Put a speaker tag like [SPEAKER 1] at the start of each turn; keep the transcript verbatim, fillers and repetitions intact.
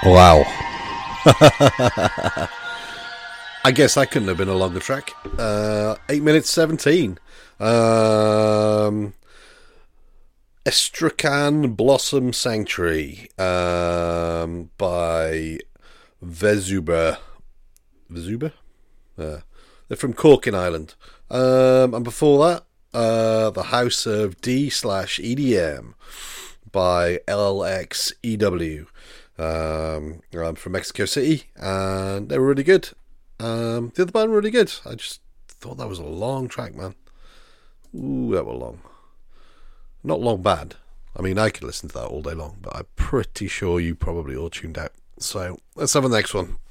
[SPEAKER 1] Wow. I guess that couldn't have been a longer track. Uh, eight minutes seventeen. Um, Estrakhan Blossom Sanctuary um, by Vezuba. Vezuba? Uh, they're from Cork in Ireland. Um, and before that, uh, The House of D slash E D M by L X E W. Um, I'm from Mexico City, and they were really good. Um, the other band were really good. I just thought that was a long track, man. Ooh, that was long. Not long bad. I mean, I could listen to that all day long, but I'm pretty sure you probably all tuned out. So let's have the next one.